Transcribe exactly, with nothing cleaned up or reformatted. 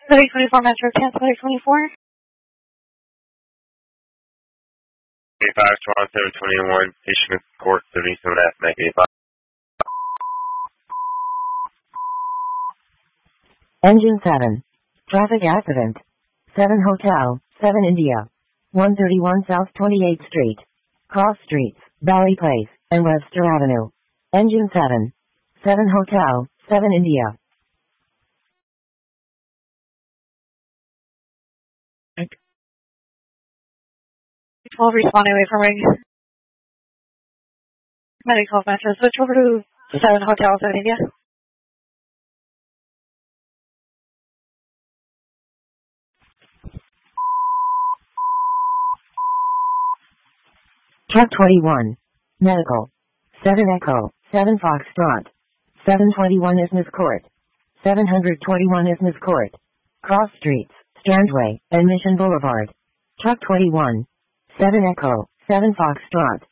thirty twenty-four Metro, cancel thirty twenty-four. eighty-five, twenty-seven, twenty-one, Ishmael Court, seventy-seven F, Mac eighty-five. Engine seven. Traffic accident. seven Hotel, seven India. one thirty-one South twenty-eighth Street. Cross Streets, Valley Place, and Webster Avenue. Engine seven. seven Hotel, seven India. twelve responding away from ring. Medic twelve Metro, switch over to seven Hotel, seven India. Truck twenty-one. Medical. seven Echo, seven Foxtrot. seven twenty-one Isthmus Court. seven twenty-one Isthmus Court. Cross Streets, Strandway, and Mission Boulevard. Truck twenty-one. seven Echo, seven Foxtrot.